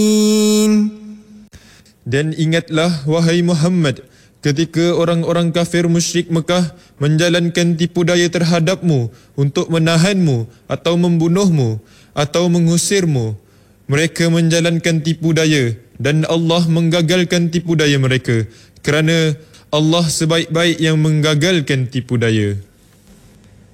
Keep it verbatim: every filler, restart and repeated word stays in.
Dan ingatlah wahai Muhammad, ketika orang-orang kafir musyrik Mekah menjalankan tipu daya terhadapmu untuk menahanmu atau membunuhmu atau mengusirmu. Mereka menjalankan tipu daya dan Allah menggagalkan tipu daya mereka, kerana Allah sebaik-baik yang menggagalkan tipu daya.